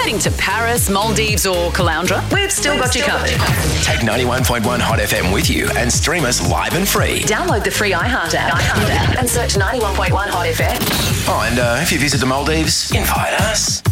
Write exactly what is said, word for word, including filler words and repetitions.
heading to Paris, Maldives or Caloundra, we've still got you covered. Take ninety-one point one Hot F M with you and stream us live and free. Download the free iHeart app, iHeart app and search ninety-one point one Hot F M. Oh, and uh, if you visit the Maldives, invite us.